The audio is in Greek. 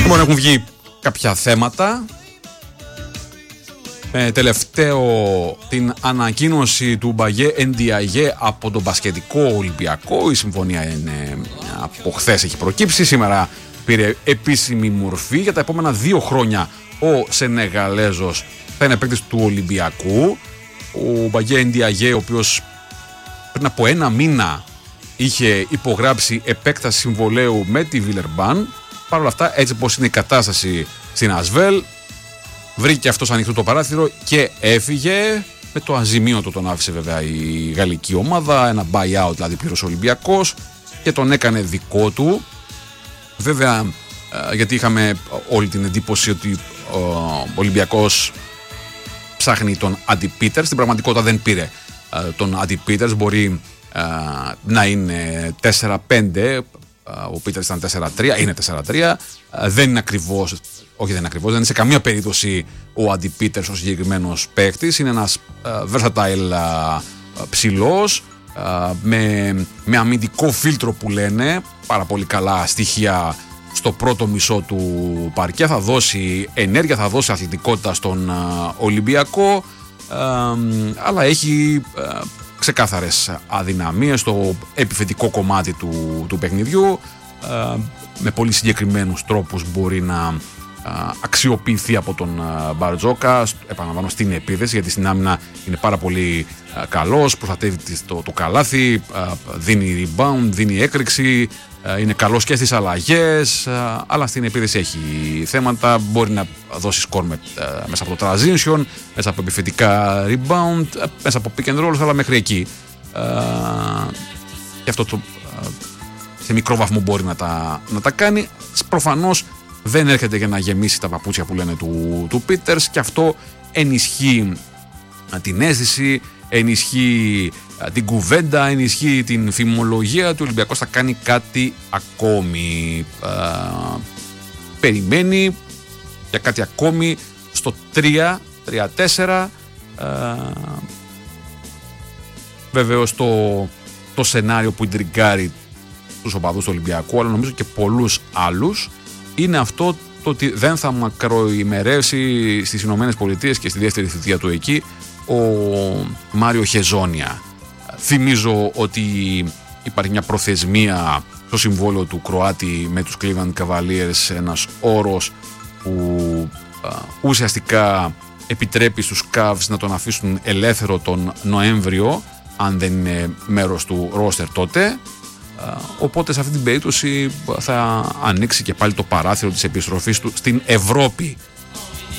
Λοιπόν, έχουν βγει κάποια θέματα. Τελευταίο την ανακοίνωση του Μπαγέ Ενδιαγέ από τον Μπασκετικό Ολυμπιακό. Η συμφωνία είναι από χθες έχει προκύψει. Σήμερα πήρε επίσημη μορφή. Για τα επόμενα 2 χρόνια ο Σενεγαλέζος θα είναι παίκτης του Ολυμπιακού. Ο Μπαγέ Ενδιαγέ, ο οποίος πριν από 1 μήνα είχε υπογράψει επέκταση συμβολαίου με τη Βιλερμπάν. Παρ' όλα αυτά, έτσι πως είναι η κατάσταση στην Ασβέλ, βρήκε αυτός ανοιχτό το παράθυρο και έφυγε. Με το αζημίωτο τον άφησε βέβαια η γαλλική ομάδα, ένα buyout δηλαδή πλήρως Ολυμπιακός, και τον έκανε δικό του. Βέβαια, γιατί είχαμε όλη την εντύπωση ότι ο Ολυμπιακός ψάχνει τον Άντι Πίτερς. Στην πραγματικότητα δεν πήρε τον Άντι Πίτερς. Μπορεί να είναι 4-5. Ο Πίτερς ήταν 4-3, είναι 4-3. Δεν είναι ακριβώς, όχι δεν είναι ακριβώς, δεν είναι σε καμία περίπτωση ο Άντι Πίτερς ο συγκεκριμένος παίκτης. Είναι ένας versatile ψηλός, με αμυντικό φίλτρο που λένε, πάρα πολύ καλά στοιχεία στο πρώτο μισό του παρκέ. Θα δώσει ενέργεια, θα δώσει αθλητικότητα στον Ολυμπιακό, αλλά έχει ξεκάθαρες αδυναμίες στο επιθετικό κομμάτι του παιχνιδιού. Με πολύ συγκεκριμένους τρόπους μπορεί να αξιοποιηθεί από τον Μπαρτζόκα, επαναλαμβάνω, στην επίθεση, γιατί στην άμυνα είναι πάρα πολύ καλός, προστατεύει το καλάθι, δίνει rebound, δίνει έκρηξη, είναι καλός και στις αλλαγές, αλλά στην επίθεση έχει θέματα. Μπορεί να δώσει σκορ μέσα από το transition, μέσα από επιθετικά rebound, μέσα από pick and roll, αλλά μέχρι εκεί. Και αυτό σε μικρό βαθμό μπορεί να τα κάνει. Προφανώς δεν έρχεται για να γεμίσει τα παπούτσια που λένε του Πίτερς, και αυτό ενισχύει την αίσθηση, ενισχύει την κουβέντα, ενισχύει την φημολογία του. Ολυμπιακός θα κάνει κάτι ακόμη. Περιμένει για κάτι ακόμη στο 3-4. Βεβαίως το σενάριο που ιντριγκάρει τους οπαδούς του Ολυμπιακού, αλλά νομίζω και πολλούς άλλους, είναι αυτό το ότι δεν θα μακροημερεύσει στις Ηνωμένες Πολιτείες και στη δεύτερη θητεία του εκεί ο Μάριο Χεζόνια. Θυμίζω ότι υπάρχει μια προθεσμία στο συμβόλαιο του Κροάτη με τους Cleveland Cavaliers, ένας όρος που ουσιαστικά επιτρέπει στους Cavs να τον αφήσουν ελεύθερο τον Νοέμβριο, αν δεν είναι μέρος του ρόστερ τότε. Οπότε σε αυτή την περίπτωση θα ανοίξει και πάλι το παράθυρο της επιστροφής του στην Ευρώπη